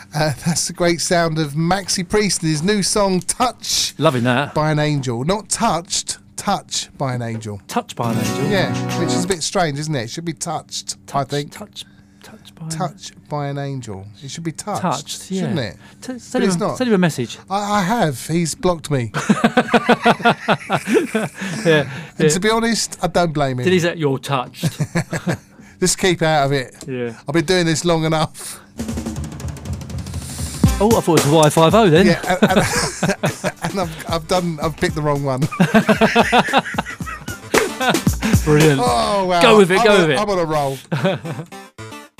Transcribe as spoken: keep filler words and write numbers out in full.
Uh, that's the great sound of Maxi Priest and his new song Touch. Loving that. By an Angel. Not Touched, Touch by an Angel. Touch by an Angel? Yeah, which is a bit strange, isn't it? It should be Touched, touch, I think. Touch, touch by Touch by an Angel. It should be touched, touched, yeah. shouldn't it? T- send, him, it's not. send him a message. I, I have. He's blocked me. yeah, And yeah. to be honest, I don't blame him. Did he say you're touched? Just keep out of it. Yeah. I've been doing this long enough. Oh, I thought it was Y five O then. Yeah, and, and, and I've, I've done. I've picked the wrong one. Brilliant. Oh wow! Go with it. I'm Go on, with it. I'm on a roll.